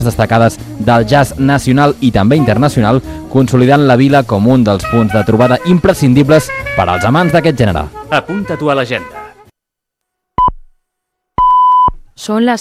destacades del jazz nacional i també internacional, consolidant la vila com un dels punts de trobada imprescindibles per als amants d'aquest gènere. Apunta-t'ho a l'agenda. Són les